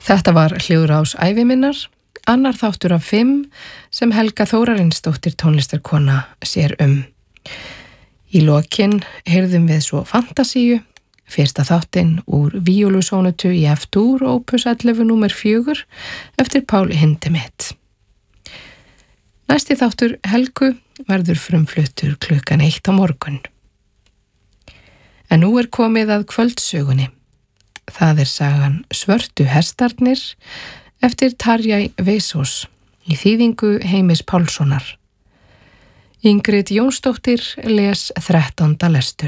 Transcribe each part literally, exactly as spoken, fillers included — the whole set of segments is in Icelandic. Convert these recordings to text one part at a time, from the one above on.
Þetta var Hljóðrás æviminnar, annar þáttur af fimm sem Helga Þórarinsdóttir tónlistarkona sér um. Í lokin heyrðum við svo Fantasíu, fyrsta þáttinn úr víólusónutu í F-dur opus ellefu númer fjögur eftir Pál Hindemith. Næsti þáttur Helgu verður frumfluttur klukkan eitt á morgun. En nú er komið að kvöldsögunni. Það er sagan Svörtu hestarnir eftir Tarjei Vesaas í þýðingu Heimis Pálssonar. Ingrid Jónsdóttir les þrettánda lestur.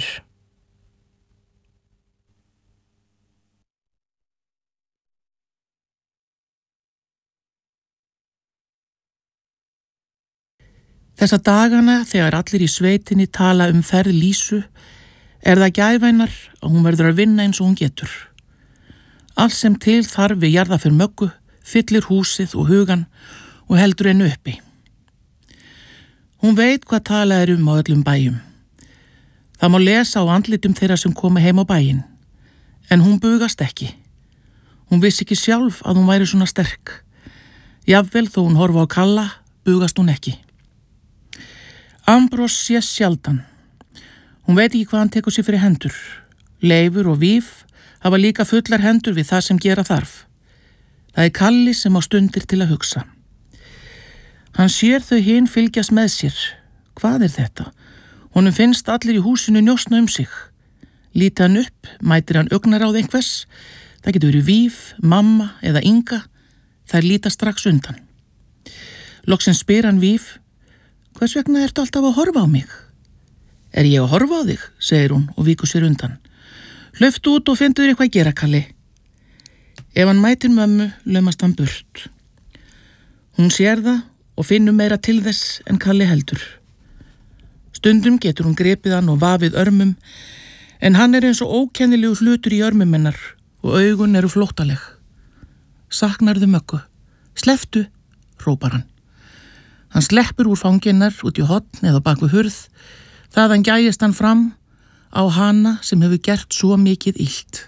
Þessa dagana þegar allir í sveitinni tala um ferð Lísu er það gæfænar að hún verður að vinna eins og hún getur. Allt sem til þarf við jarða fyrir Möggu, fyllir húsið og hugan og heldur henni uppi. Hún veit hvað talað er um á öllum bæjum. Það má lesa á andlitum þeirra sem koma heim á bæinn, en hún bugast ekki. Hún vissi ekki sjálf að hún væri svona sterk. Jafnvel þó hún horfa á Kalla, bugast hún ekki. Ambrós sést sjaldan. Hún veit ekki hvað hann tekur sér fyrir hendur. Leifur og Víf hafa líka fullar hendur við það sem gera þarf. Það er Kalli sem á stundir til að hugsa. Hann sér þau hin fylgjast með sér. Hvað er þetta? Honum finnst allir í húsinu njósna um sig. Líti hann upp, mætir hann augnaráð einhvers. Það getur verið Víf, mamma eða Inga. Þær líta strax undan. Loksins spyr hann Víf: hvers vegna ertu alltaf að horfa á mig? Er ég að horfa á þig, segir hún og víkur sér undan. Hlauptu út og fyndu þér eitthvað að gera, Kalli. Ef hann mætir mömmu, laumast hann burt. Hún sér það og finnur meira til þess en Kalli heldur. Stundum getur hún grepið hann og vafið örmum, en hann er eins og ókennilegu hlutur í örmum hennar og augun eru flóttaleg. Saknarðu Möggu? Slepptu, hrópar hann. Hann sleppur úr fanginnar út í horn eða bak við hurð, þaðan gæjist hann fram á hana sem hefur gert svo mikið illt.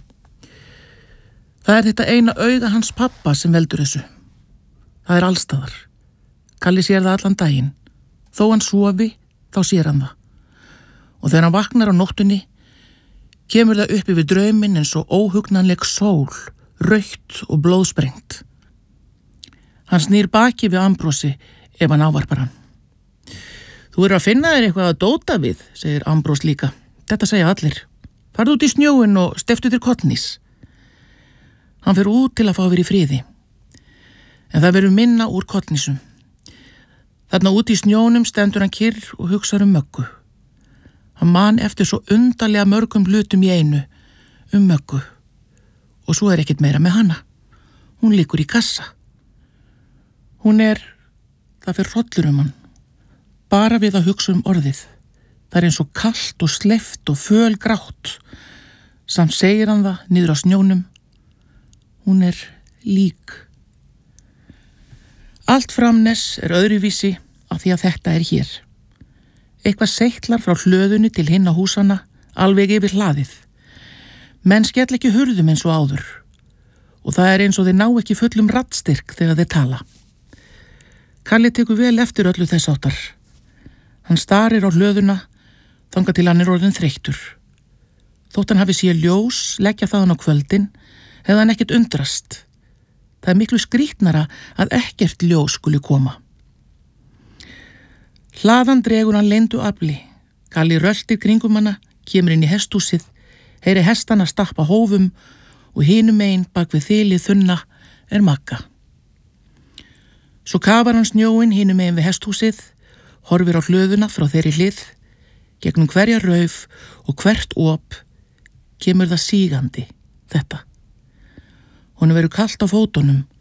Það er þetta eina auga hans pappa sem veldur þessu. Það er allstaðar. Kalli sér það allan daginn. Þó hann sofi, þá sér hann það. Og þegar hann vaknar á nóttunni, kemur það upp yfir drauminn eins og óhugnanleg sól, rautt og blóðsprengt. Hann snýr baki við Ambrósi ef hann ávarpar hann. Þú eru að finna þér eitthvað að dóta við, segir Ambrós líka. Þetta segja allir. Farðu út í snjóin og steftu þér kollnís. Hann fer út til að fá að vera í friði. En það verður minna úr kollnísum. Þarna út í snjónum stendur hann kyrr og hugsar um Möggu. Hann man eftir svo undarlega mörgum hlutum í einu um Möggu. Og svo er ekkert meira með hana. Hún liggur í kassa. Hún er, það fer hrollur um hann. Bara við að hugsa um orðið. Það er eins og kalt og sleift og fölgrátt. Samt segir hann það niður á snjónum. Hún er lík. Allt Framnes er öðruvísi af því að þetta er hér. Eitthvað seittlar frá hlöðunni til hinna húsana, alveg yfir hlaðið. Menn skell ekki hurðum eins og áður. Og það er eins og þeir ná ekki fullum raddstyrk þegar þeir tala. Kalli tekur vel eftir öllu þess áttar. Hann starir á hlöðuna, þangað til hann er orðinn þreyttur. Þótt hann hafi séð ljós, leggja þaðan á kvöldin, hefði hann ekkert undrast. Það er miklu skrýtnara að ekkert ljós skuli koma. Hlaðan dregur hann leyndu afli. Kalli röltir kringum hana, kemur inn í hesthúsið, heyri hestana stappa hófum og hinum megin bak við þilið þunna er Magga. Svo kafar hann snjóin hinum megin við hesthúsið, horfir á hlöðuna frá þeirri hlið, gegnum hverja rauf og hvert op kemur það sígandi, þetta. Honum verður kalt á fótunum